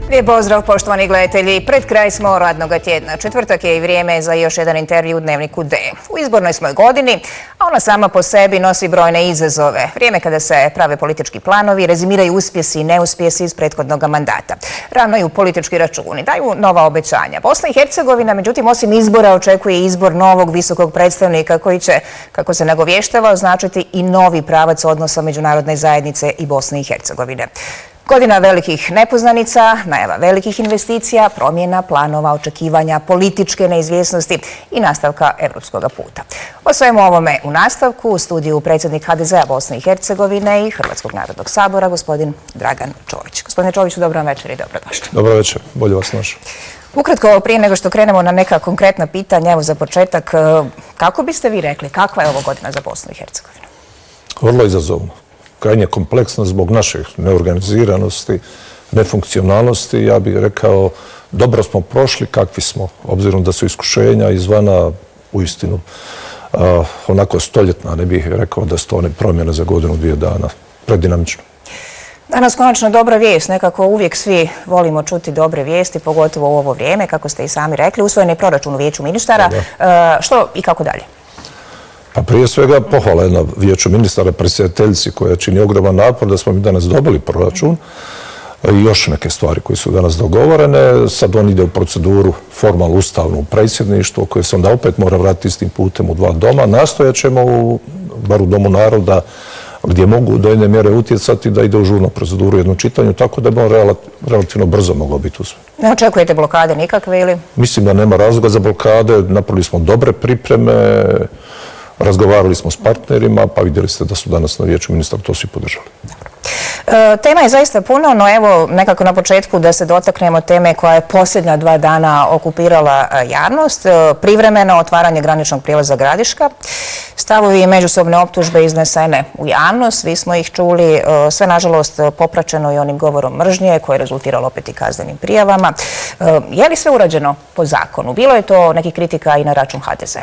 Lijep pozdrav, poštovani gledatelji. Pred kraj smo radnog tjedna. Četvrtak je i vrijeme za još jedan intervju u Dnevniku D. U izbornoj smo godini, a ona sama po sebi nosi brojne izazove. Vrijeme kada se prave politički planovi, rezimiraju uspjesi i neuspjesi iz prethodnog mandata. Ravnaju politički računi, daju nova obećanja. Bosna i Hercegovina, međutim, osim izbora očekuje izbor novog visokog predstavnika koji će, kako se nagovještava, označiti i novi pravac odnosa međunarodne zajednice i Bosne i Hercegovine. Godina velikih nepoznanica, najava velikih investicija, promjena planova, očekivanja, političke neizvjesnosti i nastavka evropskog puta. O svemu ovome u nastavku u studiju predsjednik HDZ-a Bosne i Hercegovine i Hrvatskog narodnog sabora, gospodin Dragan Čović. Gospodine Čoviću, dobro večer i dobrodošli. Dobro večer, bolje vas našao. Ukratko, prije nego što krenemo na neka konkretna pitanja, evo za početak, kako biste vi rekli, kakva je ovo godina za Bosnu i Hercegovinu? Vrlo izazovno. Krajnje kompleksno zbog naših neorganiziranosti, nefunkcionalnosti. Ja bih rekao, dobro smo prošli, kakvi smo, obzirom da su iskušenja izvana uistinu onako stoljetna, ne bih rekao da su to one promjene za godinu, 2 dana, predinamično. Danas konačno dobra vijest, nekako uvijek svi volimo čuti dobre vijesti, pogotovo u ovo vrijeme, kako ste i sami rekli, usvojen je proračun u Vijeću ministara. Što i kako dalje? Pa prije svega pohvala je na Vijeću ministara predsjedateljici koja čini ogroman napor da smo mi danas dobili proračun i još neke stvari koje su danas dogovorene. Sad on ide u proceduru formalno ustavnu u predsjedništvu koje se onda opet mora vratiti istim putem u 2 doma. Nastojat ćemo, bar u Domu naroda, gdje mogu do jedne mjere utjecati da ide u žurnu proceduru jednom čitanju, tako da bi on relativno brzo mogao biti usvojen. Ne očekujete blokade nikakve ili? Mislim da nema razloga za blokade. Napravili smo dobre pripreme, razgovarali smo s partnerima, pa vidjeli ste da su danas na Vijeću ministara to svi podržali. Tema je zaista puno, no evo nekako na početku da se dotaknemo teme koja je posljednja 2 dana okupirala javnost. Privremeno otvaranje graničnog prijelaza Gradiška. Stavovi i međusobne optužbe iznesene u javnost, svi smo ih čuli, sve nažalost popraćeno i onim govorom mržnje koje je rezultiralo opet i kaznenim prijavama. Je li sve urađeno po zakonu? Bilo je to nekih kritika i na račun HDZ-a?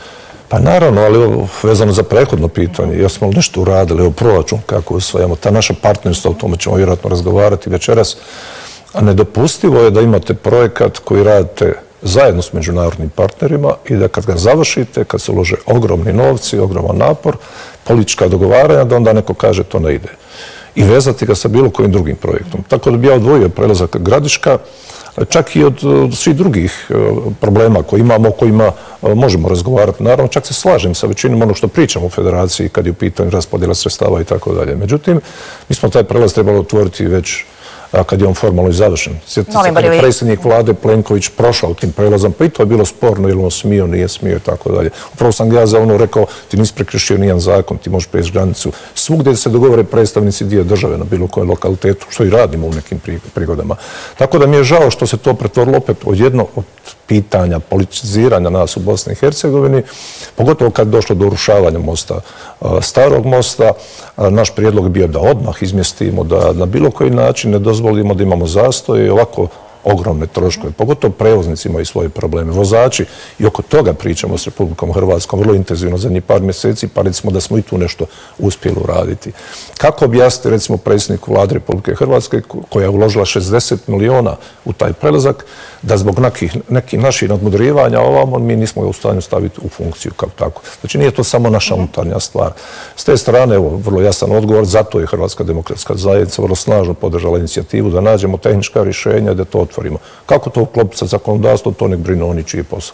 Pa naravno, ali vezano za prethodno pitanje, jesmo li nešto uradili, evo proračun kako usvajamo, ta naša partnerstva, o tome ćemo vjerojatno razgovarati večeras, a nedopustivo je da imate projekat koji radite zajedno s međunarodnim partnerima i da kad ga završite, kad se ulože ogromni novci, ogroman napor, politička dogovaranja, da onda neko kaže to ne ide. I vezati ga sa bilo kojim drugim projektom. Tako da bi ja odvojio prelazak Gradiška, čak i od svih drugih problema koje imamo, o kojima možemo razgovarati. Naravno, čak se slažem sa većinom ono što pričamo u federaciji kad je u pitanju raspodjela sredstava i tako dalje. Međutim, mi smo taj prelaz trebali otvoriti već kad je on formalno i završen. Sjetite se kada je predsjednik vlade Plenković prošao tim prelazom, pa i to je bilo sporno, je li on smio, nije smio i tako dalje. Upravo sam ja za ono rekao, ti nisi prekršio nijedan zakon, ti možeš preći granicu. Svugdje se dogovore predstavnici dvije države na bilo kojem lokalitetu, što i radimo u nekim prigodama. Tako da mi je žao što se to pretvorilo opet od jedno od pitanja politiziranja nas u Bosni i Hercegovini, pogotovo kad je došlo do urušavanja mosta, starog mosta. Naš prijedlog je bio da odmah izmjestimo, da na bilo koji način ne dozvolimo da imamo zastoje i ovako ogromne troškove. Pogotovo prevoznici imaju svoje probleme. Vozači, i oko toga pričamo s Republikom Hrvatskom vrlo intenzivno zadnjih par mjeseci, pa recimo da smo i tu nešto uspjeli uraditi. Kako objasniti recimo predsjedniku vlade Republike Hrvatske koja je uložila 60 milijuna u taj prelazak, da zbog nekih naših nadmudrivanja ovamo mi nismo ga u stanju staviti u funkciju kao tako. Znači nije to samo naša unutarnja stvar. S te strane, evo, vrlo jasan odgovor, zato je Hrvatska demokratska zajednica vrlo snažno podržala inicijativu da nađemo tehnička rješenja da to otvorimo. Kako to uklopiti sa zakonodavstvom, to nek brinu oni čiji je posao.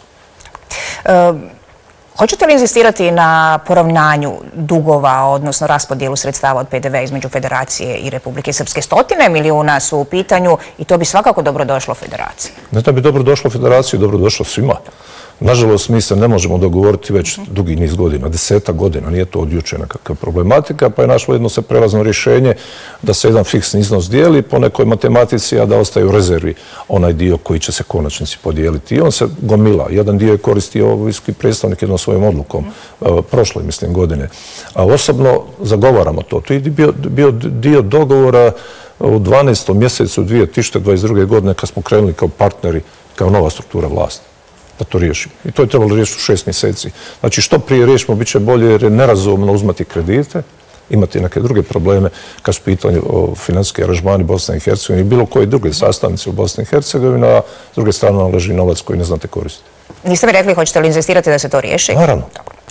Hoćete li insistirati na poravnanju dugova, odnosno raspodijelu sredstava od PDV između Federacije i Republike Srpske? 100 milijuna su u pitanju i to bi svakako dobro došlo Federaciji. Ne da bi dobro došlo Federaciji, dobro došlo svima. Nažalost, mi se ne možemo dogovoriti već dugi niz godina, 10 godina, nije to od juče nekakva problematika, pa je našlo jedno se prelazno rješenje da se jedan fiksni iznos dijeli po nekoj matematici, a da ostaje u rezervi onaj dio koji će se konačnici podijeliti. I on se gomila. Jedan dio je koristio visoki predstavnik jednom svojom odlukom prošle, mislim, godine. A osobno zagovaramo to. To je bio dio dogovora u 12. mjesecu 2022. godine kad smo krenuli kao partneri, kao nova struktura vlasti. Da to riješimo. I to je trebalo riješiti u 6 mjeseci. Znači, što prije riješimo, bit će bolje jer je nerazumno uzmati kredite imati neke druge probleme kad su pitanje o financijski aranžmani Bosne i Hercegovine i bilo koje druge sastavnice u Bosni i Hercegovini, a s druge strane vam leži novac koji ne znate koristiti. Niste mi rekli, hoćete li inzistirati da se to riješi? Naravno.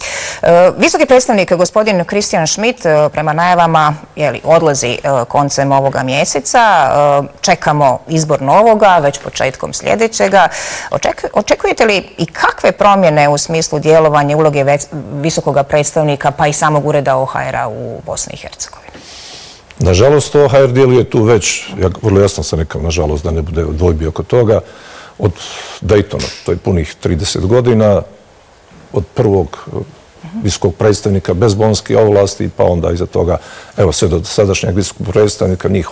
Visoki predstavnik, gospodin Christian Schmidt, prema najavama odlazi koncem ovoga mjeseca. Čekamo izbor novoga, već početkom sljedećega. Očekujete li i kakve promjene u smislu djelovanja uloge visokog predstavnika pa i samog ureda OHR-a u Bosni i Hercegovini? Nažalost, OHR djeluje tu već, ja vrlo jasno sam rekao, nažalost, da ne bude dvojbi oko toga, od Daytona, to je punih 30 godina, od prvog visokog predstavnika bez bonskih ovlasti, pa onda iza toga, evo sve do sadašnjeg visokog predstavnika, njih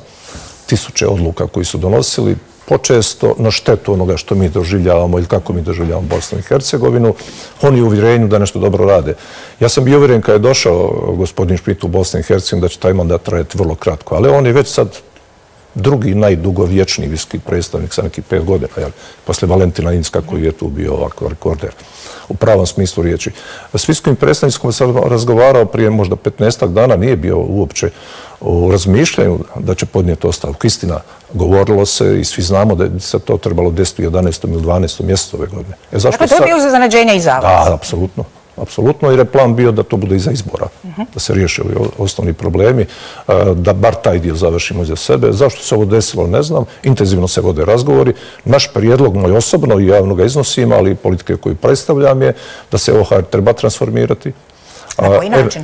8.000 odluka koji su donosili, počesto na štetu onoga što mi doživljavamo ili kako mi doživljavamo Bosnu i Hercegovinu, oni u uvjerenju da nešto dobro rade. Ja sam bio uvjeren kad je došao gospodin Schmidt u Bosni i Hercegovini da će taj mandat trajati vrlo kratko, ali on je već sad drugi najdugovječniji visoki predstavnik sa nekih 5 godina, posle Valentina Inzka koji je tu bio ovako rekorder u pravom smislu riječi. S visokim predstavnikom sam razgovarao prije možda 15 dana, nije bio uopće u razmišljanju da će podnijeti ostavku. Istina, govorilo se i svi znamo da je se to trebalo desiti u 11. ili 12. mjesecu ove godine. Dakle, to je bio za iznenađenje i za vas? Da, apsolutno. Apsolutno, jer je plan bio da to bude iza izbora, da se riješe ovi osnovni problemi, da bar taj dio završimo iza sebe. Zašto se ovo desilo, ne znam. Intenzivno se vode razgovori. Naš prijedlog, moj osobno i javno ga iznosim, ali i politike koju predstavljam je da se OHR treba transformirati. Na koji način?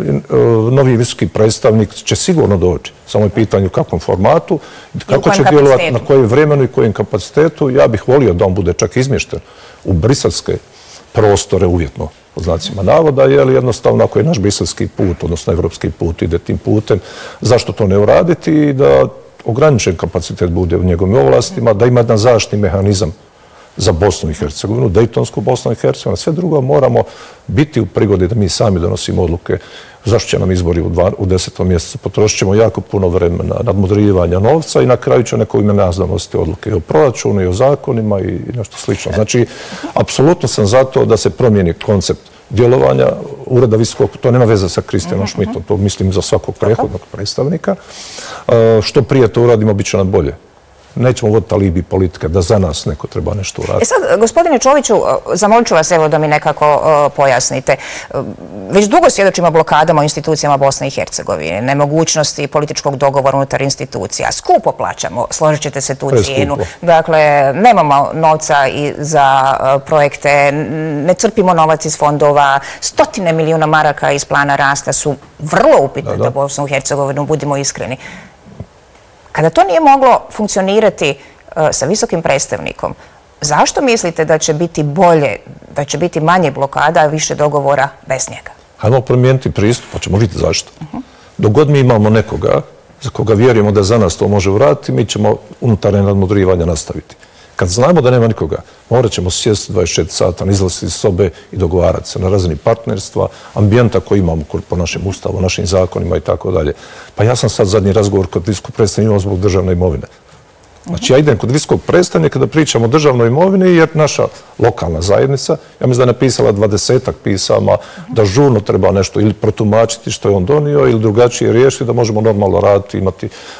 Novi visoki predstavnik će sigurno doći. Samo je pitanje u kakvom formatu, kako će djelovati, na kojem vremenu i kojem kapacitetu. Ja bih volio da on bude čak izmješten u briselske prostore uvjetno, pod znacima navoda, jer jednostavno ako je naš briselski put, odnosno evropski put, ide tim putem, zašto to ne uraditi i da ograničen kapacitet bude u njegovim ovlastima, da ima jedan zaštitni mehanizam za Bosnu i Hercegovinu, Dejtonsku Bosnu i Hercegovinu, sve drugo moramo biti u prigodi da mi sami donosimo odluke zašto će nam izbori u 10. mjesecu. Potrošit ćemo jako puno vremena nadmudrivanja novca i na kraju će neko ime nas donositi odluke i o proračunu i o zakonima i nešto slično. Znači, apsolutno sam za to da se promijeni koncept djelovanja ureda visokog, to nema veze sa Christianom Schmidtom, to mislim za svakog prethodnog predstavnika. Što prije to uradimo, bit će nam bolje. Nećemo voditi alibi politike da za nas neko treba nešto uraditi. Sad, gospodine Čoviću, zamolit ću vas evo da mi nekako pojasnite. Već dugo svjedočimo blokadama u institucijama Bosne i Hercegovine, nemogućnosti političkog dogovora unutar institucija. Skupo plaćamo, složit ćete se tu cijenu. Dakle, nemamo novca i za projekte, ne crpimo novac iz fondova, 100 milijuna maraka iz plana rasta su vrlo upitne za Bosnu i Hercegovinu, budimo iskreni. Kada to nije moglo funkcionirati sa visokim predstavnikom, zašto mislite da će biti bolje, da će biti manje blokada, a više dogovora bez njega? Hajmo promijeniti pristup, pa ćemo vidjeti zašto. Dok god mi imamo nekoga za koga vjerujemo da za nas to može uraditi, mi ćemo unutarnje nadmudrivanja nastaviti. Kad znamo da nema nikoga, morat ćemo sjesti 24 sata, izlaziti iz sobe i dogovarati se na razini partnerstva, ambijenta koji imamo po našem ustavu, našim zakonima i tako dalje. Pa ja sam sad zadnji razgovor kod visokog predstavnika zbog državne imovine. Znači ja idem kod visokog predstavnika da pričamo o državnoj imovini jer naša lokalna zajednica, ja mislim da je napisala 20-ak pisama da žurno treba nešto ili protumačiti što je on donio ili drugačije riješiti da možemo normalno raditi, imati